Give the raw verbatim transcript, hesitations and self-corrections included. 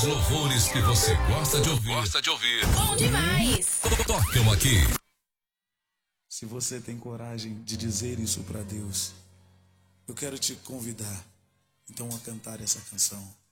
louvores que você gosta de ouvir. Gosta de ouvir. Bom demais. Tocam aqui. Se você tem coragem de dizer isso para Deus, eu quero te convidar, então, a cantar essa canção.